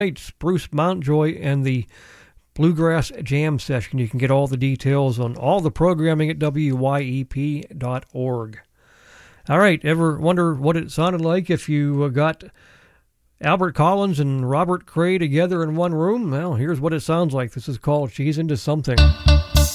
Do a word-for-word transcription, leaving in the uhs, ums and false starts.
It's Bruce Mountjoy and the Bluegrass Jam Session. You can get all the details on all the programming at W Y E P dot org. All right, ever wonder what it sounded like if you uh, got Albert Collins and Robert Cray together in one room? Well, here's what it sounds like. This is called She's Into Something.